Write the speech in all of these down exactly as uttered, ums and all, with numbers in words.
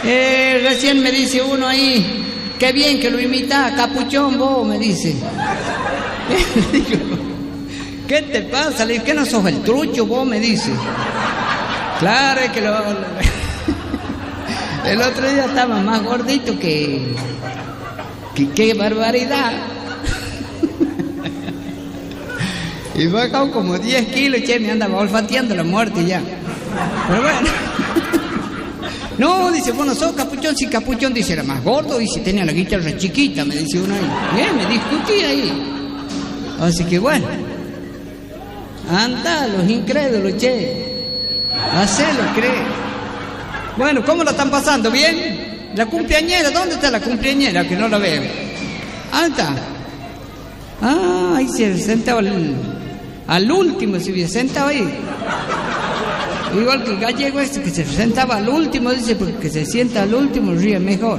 Eh, recién me dice uno ahí, qué bien que lo imita, Capuchón, vos, me dice. Digo, ¿qué te pasa? Le digo, ¿qué no sos el trucho, vos? Me dice. Claro, es que lo... El otro día estaba más gordito que... que qué barbaridad. Y bajó como diez kilos, che, me andaba olfateando la muerte ya. Pero bueno. No, dice, bueno, sos Capuchón. Si Capuchón, dice, era más gordo, dice, tenía la guitarra chiquita, me dice uno ahí. Bien, me discutí ahí. Así que bueno. Anda, los incrédulos, che. Hacelo creer. Bueno, ¿cómo lo están pasando? ¿Bien? ¿La cumpleañera? ¿Dónde está la cumpleañera? Que no la veo. ¿Dónde está? Ah, ahí se sentaba al, al último, se había sentado ahí. Igual que el gallego este que se sentaba al último, dice, porque se sienta al último ríe mejor.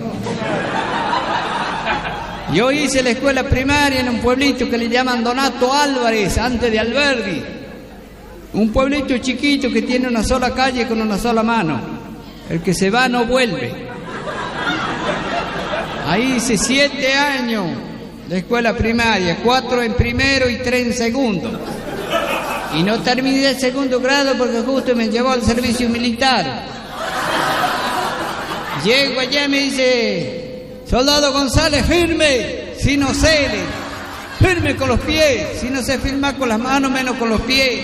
Yo hice la escuela primaria en un pueblito que le llaman Donato Álvarez, antes de Alberdi. Un pueblito chiquito que tiene una sola calle con una sola mano. El que se va no vuelve. Ahí hice siete años de escuela primaria, cuatro en primero y tres en segundo. Y no terminé el segundo grado porque justo me llevó al servicio militar. Llego allá y me dice, soldado González, firme, si no cede, firme con los pies, si no se firma con las manos, menos con los pies.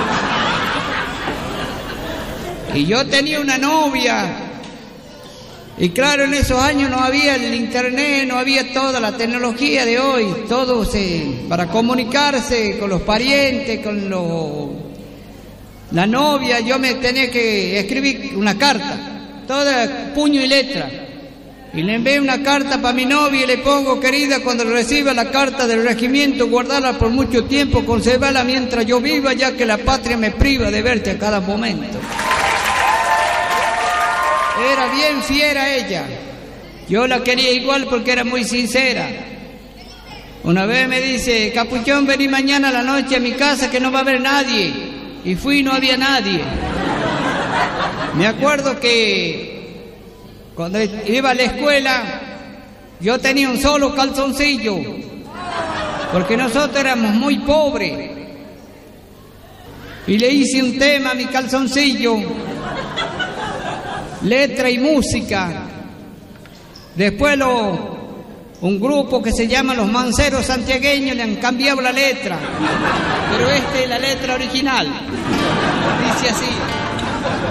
Y yo tenía una novia, y claro, en esos años no había el internet, no había toda la tecnología de hoy, todo se, para comunicarse con los parientes, con lo, la novia, yo me tenía que escribir una carta, toda puño y letra, y le envié una carta para mi novia y le pongo, querida, cuando reciba la carta del regimiento, guardarla por mucho tiempo, conservarla mientras yo viva, ya que la patria me priva de verte a cada momento. Era bien fiera ella. Yo la quería igual porque era muy sincera. Una vez me dice, Capuchón, vení mañana a la noche a mi casa que no va a haber nadie. Y fui y no había nadie. Me acuerdo que cuando iba a la escuela yo tenía un solo calzoncillo, porque nosotros éramos muy pobres. Y le hice un tema a mi calzoncillo, letra y música. Después lo, un grupo que se llama Los Manceros Santiagueños le han cambiado la letra, pero esta es la letra original. Dice así.